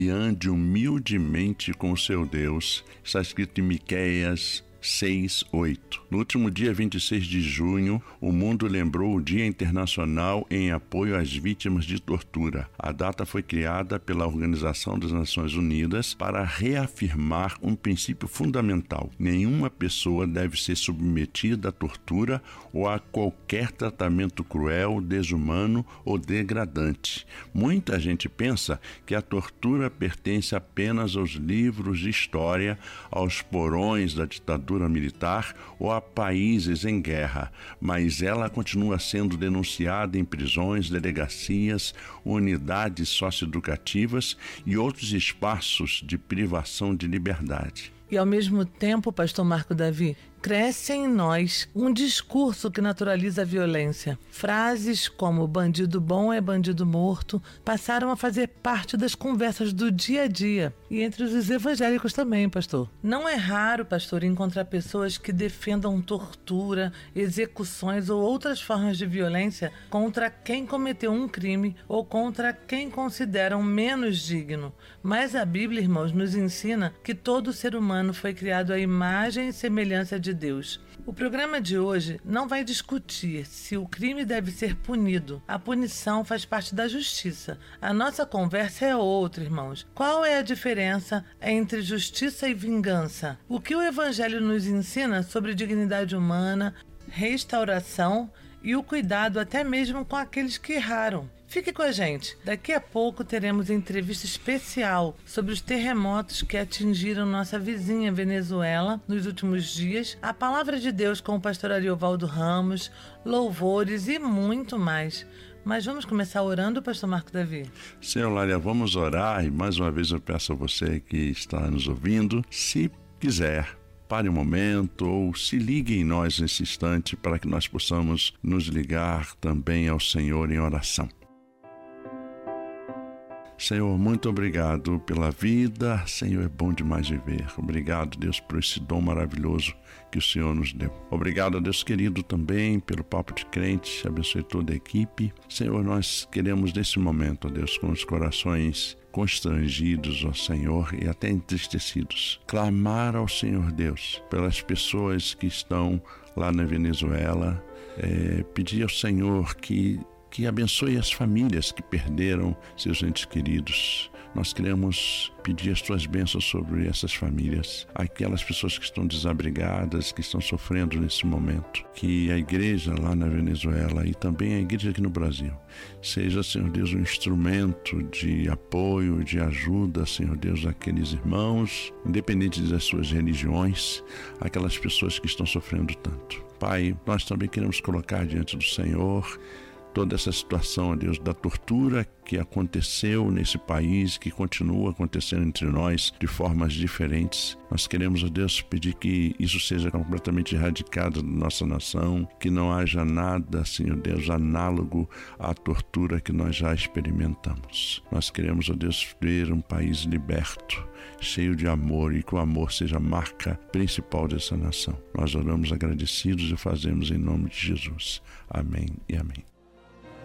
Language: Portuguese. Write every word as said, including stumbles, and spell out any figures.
e ande humildemente com o seu Deus. Está escrito em Miqueias seis, oito. No último dia vinte e seis de junho, o mundo lembrou o Dia Internacional em apoio às vítimas de tortura. A data foi criada pela Organização das Nações Unidas para reafirmar um princípio fundamental: nenhuma pessoa deve ser submetida à tortura ou a qualquer tratamento cruel, desumano ou degradante. Muita gente pensa que a tortura pertence apenas aos livros de história, aos porões da ditadura militar ou a países em guerra, mas ela continua sendo denunciada em prisões, delegacias, unidades socioeducativas e outros espaços de privação de liberdade. E ao mesmo tempo, pastor Marco Davi, cresce em nós um discurso que naturaliza a violência. Frases como bandido bom é bandido morto passaram a fazer parte das conversas do dia a dia e entre os evangélicos também, pastor. Não é raro, pastor, encontrar pessoas que defendam tortura, execuções ou outras formas de violência contra quem cometeu um crime ou contra quem consideram menos digno. Mas a Bíblia, irmãos, nos ensina que todo ser humano foi criado à imagem e semelhança de Deus. O programa de hoje não vai discutir se o crime deve ser punido. A punição faz parte da justiça. A nossa conversa é outra, irmãos. Qual é a diferença entre justiça e vingança? O que o Evangelho nos ensina sobre dignidade humana, restauração e o cuidado até mesmo com aqueles que erraram? Fique com a gente. Daqui a pouco teremos entrevista especial sobre os terremotos que atingiram nossa vizinha Venezuela nos últimos dias, a palavra de Deus com o pastor Ariovaldo Ramos, louvores e muito mais. Mas vamos começar orando, pastor Marco Davi? Sim, Eulália, vamos orar e mais uma vez eu peço a você que está nos ouvindo, se quiser, pare um momento ou se ligue em nós nesse instante para que nós possamos nos ligar também ao Senhor em oração. Senhor, muito obrigado pela vida. Senhor, é bom demais viver. Obrigado, Deus, por esse dom maravilhoso que o Senhor nos deu. Obrigado, Deus querido, também pelo Papo de Crente. Abençoe toda a equipe. Senhor, nós queremos nesse momento, ó Deus, com os corações constrangidos, ó Senhor, e até entristecidos, clamar ao Senhor Deus pelas pessoas que estão lá na Venezuela, é, pedir ao Senhor que que abençoe as famílias que perderam seus entes queridos. Nós queremos pedir as tuas bênçãos sobre essas famílias, aquelas pessoas que estão desabrigadas, que estão sofrendo nesse momento. Que a igreja lá na Venezuela e também a igreja aqui no Brasil seja, Senhor Deus, um instrumento de apoio, de ajuda, Senhor Deus, àqueles irmãos, independente das suas religiões, aquelas pessoas que estão sofrendo tanto. Pai, nós também queremos colocar diante do Senhor toda essa situação, ó Deus, da tortura que aconteceu nesse país, que continua acontecendo entre nós de formas diferentes. Nós queremos, ó Deus, pedir que isso seja completamente erradicado da nossa nação, que não haja nada, Senhor Deus, análogo à tortura que nós já experimentamos. Nós queremos, ó Deus, ver um país liberto, cheio de amor, e que o amor seja a marca principal dessa nação. Nós oramos agradecidos e fazemos em nome de Jesus. Amém e amém.